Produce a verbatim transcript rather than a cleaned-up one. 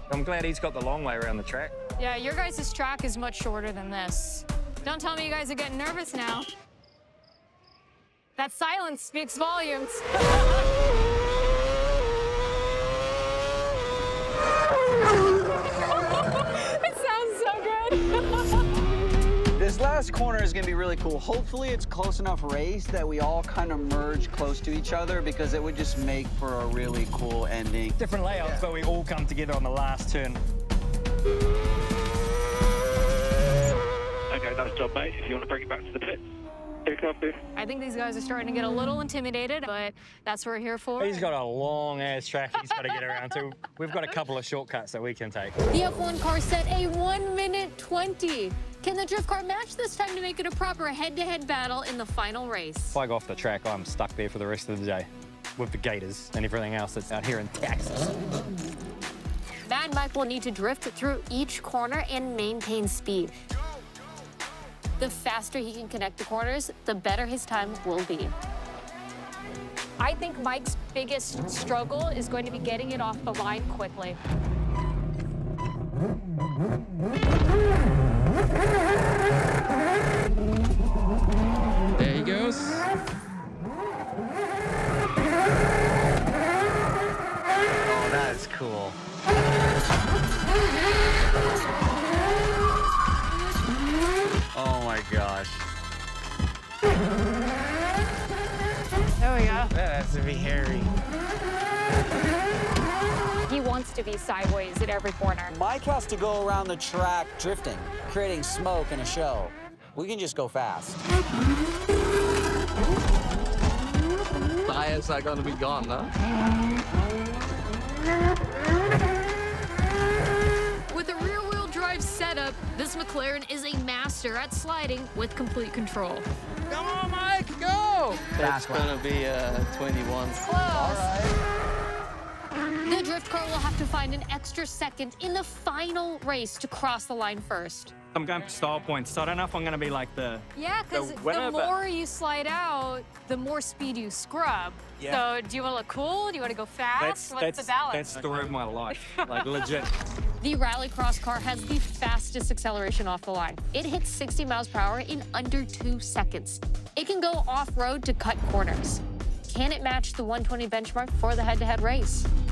I'm glad he's got the long way around the track. Yeah, your guys' track is much shorter than this. Don't tell me you guys are getting nervous now. That silence speaks volumes. It sounds so good. This last corner is gonna be really cool. Hopefully it's close enough race that we all kind of merge close to each other, because it would just make for a really cool ending. Different layouts, yeah. But we all come together on the last turn. Okay, nice job, mate. If you want to bring it back to the pit. Take up here. I think these guys are starting to get a little intimidated, but that's what we're here for. He's got a long-ass track he's got to get around to. We've got a couple of shortcuts that we can take. The F one car set a one minute twenty. Can the drift car match this time to make it a proper head-to-head battle in the final race? If I go off the track, I'm stuck there for the rest of the day with the gators and everything else that's out here in Texas. Mad Mike will need to drift through each corner and maintain speed. The faster he can connect the corners, the better his time will be. I think Mike's biggest struggle is going to be getting it off the line quickly. There he goes. Oh, that is cool. Oh my gosh. There we go. That has to be hairy. He wants to be sideways at every corner. Mike has to go around the track drifting, creating smoke and a show. We can just go fast. Tires are gonna be gone, huh? With a rear-wheel drive setup, this McLaren is a master at sliding with complete control. Come on, Mike, go! That's gonna be uh, twenty-one. Close. The drift car will have to find an extra second in the final race to cross the line first. I'm going for style points, so I don't know if I'm going to be like the... Yeah, because the the, winner, but- more you slide out, the more speed you scrub. Yeah. So do you want to look cool? Do you want to go fast? That's, What's that's, the balance? that's the road of my life, like legit. The Rallycross car has the fastest acceleration off the line. It hits sixty miles per hour in under two seconds. It can go off-road to cut corners. Can it match the one twenty benchmark for the head-to-head race?